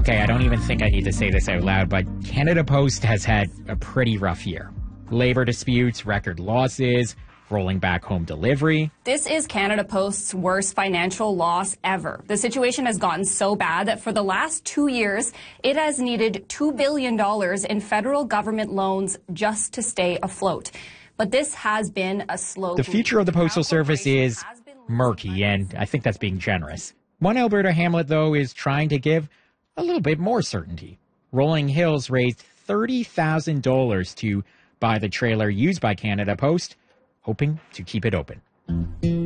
Okay, I don't even think I need to say this out loud, but Canada Post has had a pretty rough year. Labor disputes, record losses, rolling back home delivery. This is Canada Post's worst financial loss ever. The situation has gotten so bad that for the last 2 years, it has needed $2 billion in federal government loans just to stay afloat. But this has been a slow... The future of the Postal Service is murky, and I think that's being generous. One Alberta hamlet, though, is trying to give a little bit more certainty. Rolling Hills raised $30,000 to buy the trailer used by Canada Post, hoping to keep it open.